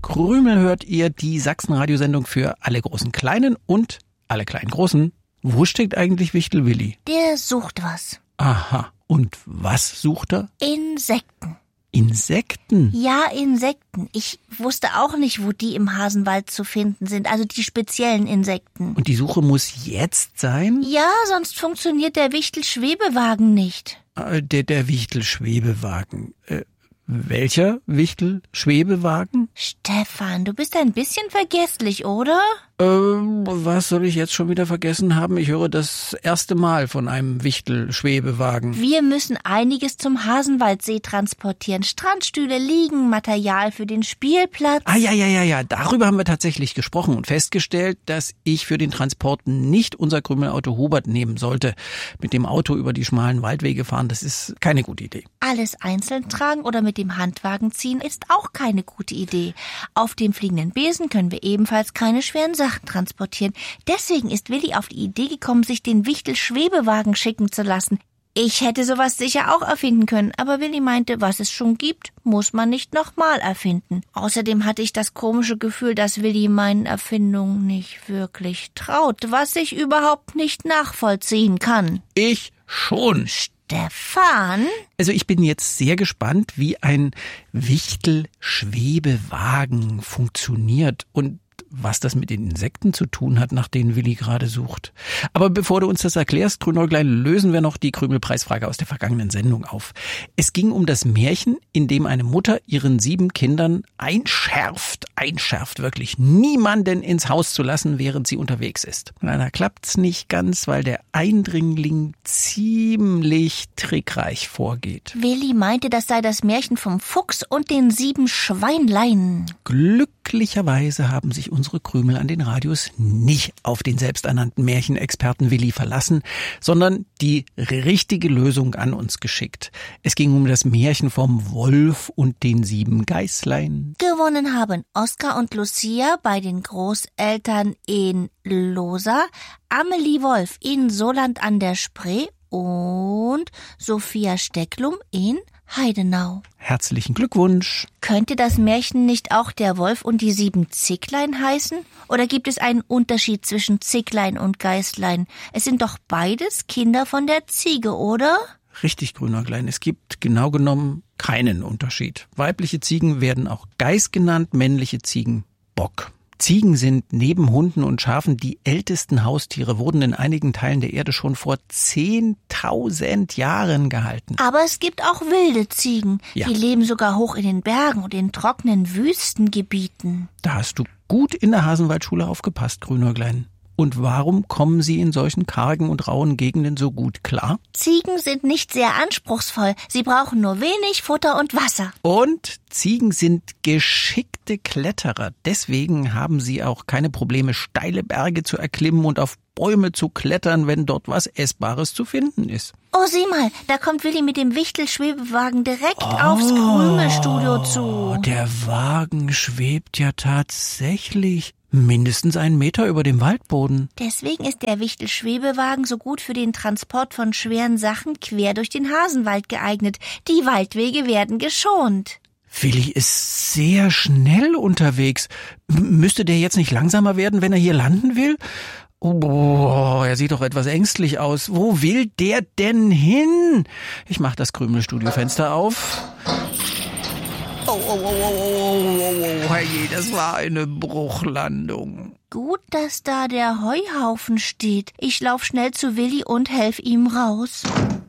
Krümel hört ihr, die Sachsen-Radiosendung für alle großen Kleinen und alle kleinen Großen. Wo steckt eigentlich Wichtel Willi? Der sucht was. Aha. Und was sucht er? Insekten. Insekten? Ja, Insekten. Ich wusste auch nicht, wo die im Hasenwald zu finden sind, also die speziellen Insekten. Und die Suche muss jetzt sein? Ja, sonst funktioniert der Wichtel-Schwebewagen nicht. Der Wichtel-Schwebewagen. Welcher Wichtel-Schwebewagen? Stefan, du bist ein bisschen vergesslich, oder? Was soll ich jetzt schon wieder vergessen haben? Ich höre das erste Mal von einem Wichtel-Schwebewagen. Wir müssen einiges zum Hasenwaldsee transportieren. Strandstühle, Liegen, Material für den Spielplatz. Ja. Darüber haben wir tatsächlich gesprochen und festgestellt, dass ich für den Transport nicht unser Krümelauto Hubert nehmen sollte. Mit dem Auto über die schmalen Waldwege fahren, das ist keine gute Idee. Alles einzeln tragen oder mit dem Handwagen ziehen ist auch keine gute Idee. Auf dem fliegenden Besen können wir ebenfalls keine schweren Sachen transportieren. Deswegen ist Willi auf die Idee gekommen, sich den Wichtel-Schwebewagen schicken zu lassen. Ich hätte sowas sicher auch erfinden können, aber Willi meinte, was es schon gibt, muss man nicht nochmal erfinden. Außerdem hatte ich das komische Gefühl, dass Willi meinen Erfindungen nicht wirklich traut, was ich überhaupt nicht nachvollziehen kann. Ich schon. Stefan? Also ich bin jetzt sehr gespannt, wie ein Wichtel-Schwebewagen funktioniert und was das mit den Insekten zu tun hat, nach denen Willi gerade sucht. Aber bevor du uns das erklärst, Grünäuglein, lösen wir noch die Krümelpreisfrage aus der vergangenen Sendung auf. Es ging um das Märchen, in dem eine Mutter ihren 7 Kindern einschärft, wirklich niemanden ins Haus zu lassen, während sie unterwegs ist. Leider klappt's nicht ganz, weil der Eindringling ziemlich trickreich vorgeht. Willi meinte, das sei das Märchen vom Fuchs und den 7 Schweinlein. Glücklicherweise haben sich unsere Krümel an den Radios nicht auf den selbsternannten Märchenexperten Willi verlassen, sondern die richtige Lösung an uns geschickt. Es ging um das Märchen vom Wolf und den 7 Geißlein. Gewonnen haben Oskar und Lucia bei den Großeltern in Losa, Amelie Wolf in Soland an der Spree und Sophia Stecklum in Heidenau. Herzlichen Glückwunsch. Könnte das Märchen nicht auch der Wolf und die 7 Zicklein heißen? Oder gibt es einen Unterschied zwischen Zicklein und Geißlein? Es sind doch beides Kinder von der Ziege, oder? Richtig, Grünäuglein. Es gibt genau genommen keinen Unterschied. Weibliche Ziegen werden auch Geiß genannt, männliche Ziegen Bock. Ziegen sind neben Hunden und Schafen die ältesten Haustiere, wurden in einigen Teilen der Erde schon vor 10.000 Jahren gehalten. Aber es gibt auch wilde Ziegen. Ja. Die leben sogar hoch in den Bergen und in trockenen Wüstengebieten. Da hast du gut in der Hasenwaldschule aufgepasst, Grünäuglein. Und warum kommen sie in solchen kargen und rauen Gegenden so gut klar? Ziegen sind nicht sehr anspruchsvoll. Sie brauchen nur wenig Futter und Wasser. Und Ziegen sind geschickte Kletterer. Deswegen haben sie auch keine Probleme, steile Berge zu erklimmen und auf Bäume zu klettern, wenn dort was Essbares zu finden ist. Oh, sieh mal, da kommt Willi mit dem Wichtel-Schwebewagen direkt aufs Krümelstudio zu. Der Wagen schwebt ja tatsächlich mindestens 1 Meter über dem Waldboden. Deswegen ist der Wichtel-Schwebewagen so gut für den Transport von schweren Sachen quer durch den Hasenwald geeignet. Die Waldwege werden geschont. Willi ist sehr schnell unterwegs. Müsste der jetzt nicht langsamer werden, wenn er hier landen will? Oh, er sieht doch etwas ängstlich aus. Wo will der denn hin? Ich mach das Krümelstudiofenster auf. Oh, herrje, das war eine Bruchlandung. Gut, dass da der Heuhaufen steht. Ich lauf schnell zu Willi und helf ihm raus.